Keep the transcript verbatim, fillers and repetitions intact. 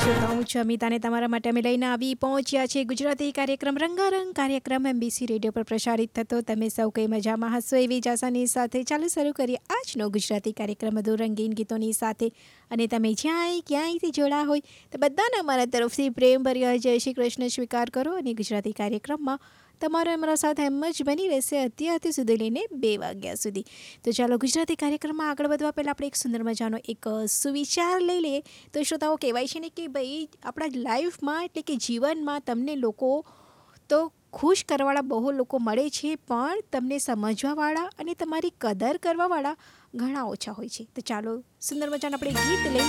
શ્રોતાઓ, હું છું અમિતા અને તમારા માટે અમે લઈને આવી પહોંચ્યા છે ગુજરાતી કાર્યક્રમ રંગારંગ કાર્યક્રમ એમબીસી રેડિયો પર પ્રસારિત થતો. તમે સૌ કંઈ મજામાં હશો એવી જ આશાની સાથે ચાલુ શરૂ કરીએ આજનો ગુજરાતી કાર્યક્રમ વધુ રંગીન ગીતોની સાથે. અને તમે જ્યાંય ક્યાંયથી જોડા હોય તો બધાને અમારા તરફથી પ્રેમભર્યા જય શ્રી કૃષ્ણ સ્વીકાર કરો. અને ગુજરાતી કાર્યક્રમમાં તમારો અમારા સાથે એમ જ બની રહેશે અત્યારથી સુધી લઈને બે વાગ્યા સુધી. તો ચાલો ગુજરાતી કાર્યક્રમમાં આગળ વધવા પહેલાં આપણે એક સુંદર મજાનો એક સુવિચાર લઈ લઈએ. તો શ્રોતાઓ, કહેવાય છે ને કે ભાઈ આપણા લાઈફમાં એટલે કે જીવનમાં તમને લોકો તો ખુશ કરવાવાળા બહુ લોકો મળે છે, પણ તમને સમજવાવાળા અને તમારી કદર કરવાવાળા ઘણા ઓછા હોય છે. તો ચાલો સુંદર મજાનું આપણે ગીત લઈ